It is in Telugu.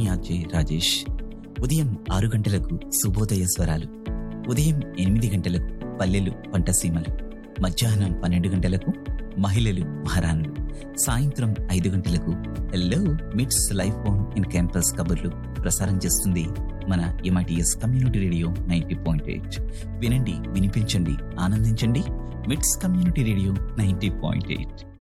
ఆర్జే రాజేష్. ఉదయం 6 గంటలకు శుభోదయ స్వరాలు, ఉదయం 8 గంటలకు పల్లెలు పంటసీమలు, మధ్యాహ్నం 12 గంటలకు మహిళలు మహారాణులు, సాయంత్రం 5 గంటలకు హెల్లో మిట్స్ లైఫ్ ఆన్ ఇన్ క్యాంపస్ కబుర్లు ప్రసారం చేస్తుంది మన MITS కమ్యూనిటీ రేడియో 90.8. వినండి, వినిపించండి, ఆనందించండి. మిట్స్ కమ్యూనిటీ రేడియో 90.8.